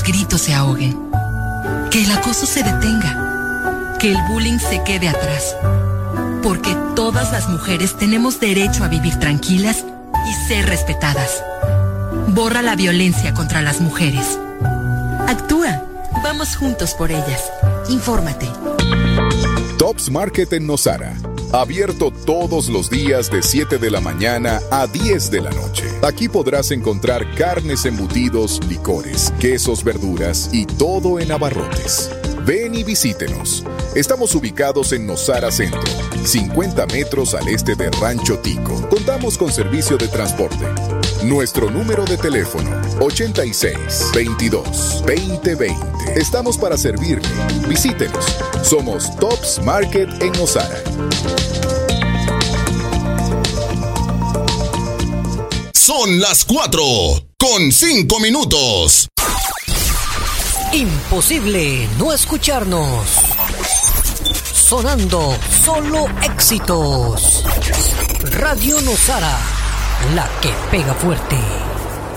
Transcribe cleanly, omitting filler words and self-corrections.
gritos se ahoguen. Que el acoso se detenga. Que el bullying se quede atrás. Porque todas las mujeres tenemos derecho a vivir tranquilas y ser respetadas. Borra la violencia contra las mujeres. Actúa. Vamos juntos por ellas. Infórmate. Tops Market en Nosara. Abierto todos los días de 7 de la mañana a 10 de la noche. Aquí podrás encontrar carnes, embutidos, licores, quesos, verduras y todo en abarrotes. Ven y visítenos. Estamos ubicados en Nosara Centro, 50 metros al este de Rancho Tico. Contamos con servicio de transporte. Nuestro número de teléfono, 86-22-2020. Estamos para servirle. Visítenos. Somos Tops Market en Nosara. Son las 4:05. Imposible no escucharnos. Sonando solo éxitos. Radio Nosara, la que pega fuerte.